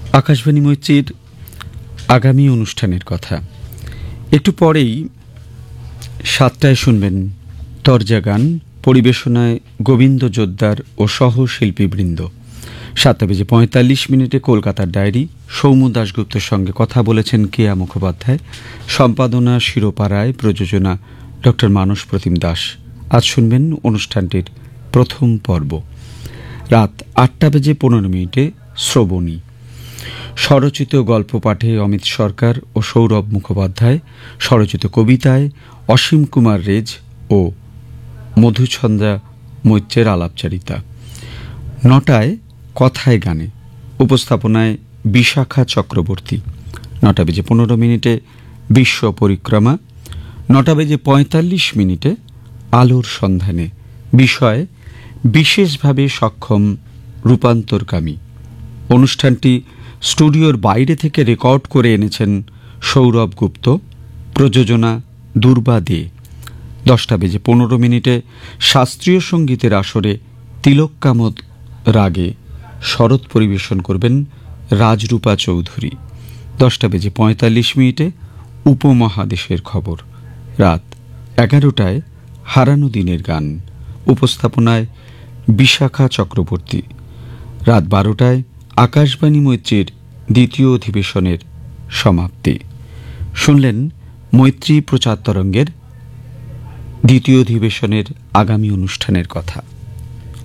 আকাশবাণী মৈত্রীর আগামী অনুষ্ঠানের কথা। একটু পরেই 7টায় শুনবেন তরজা গান, পরিবেশনায় গোবিন্দ জোদ্দার ও সহশিল্পীবৃন্দ। 7:45 কলকাতার ডায়েরি, সৌম্য দাশগুপ্তের সঙ্গে কথা বলেছেন কেয়া মুখোপাধ্যায়, সম্পাদনা শিরোপা রায়, প্রযোজনা ডক্টর মানস প্রতিম দাস। আজ শুনবেন অনুষ্ঠানটির প্রথম পর্ব। রাত 8:15 শ্রবণী, স্বরচিত গল্প পাঠে অমিত সরকার ও সৌরভ মুখোপাধ্যায়, স্বরচিত কবিতায় অসীম কুমার রেজ ও মধুছন্দা মৈত্রের আলাপচারিতা। 9টায় কথায় গানে, উপস্থাপনায় বিশাখা চক্রবর্তী। 9:15 বিশ্ব পরিক্রমা। 9:45 আলোর সন্ধানে, বিষয় বিশেষভাবে সক্ষম রূপান্তরকামী। অনুষ্ঠানটি স্টুডিওর বাইরে থেকে রেকর্ড করে এনেছেন সৌরভ গুপ্ত, প্রযোজনা দুর্বা দে। 10:15 শাস্ত্রীয় সঙ্গীতের আসরে তিলক কামদ রাগে শরৎ পরিবেশন করবেন রাজরূপা চৌধুরী। 10:45 উপমহাদেশের খবর। রাত 11টায় হারানো দিনের গান, উপস্থাপনায় বিশাখা চক্রবর্তী। রাত 12টায় আকাশবাণী মৈত্রীর দ্বিতীয় অধিবেশনের সমাপ্তি। শুনলেন মৈত্রী প্রচার তরঙ্গের দ্বিতীয় অধিবেশনের আগামী অনুষ্ঠানের কথা।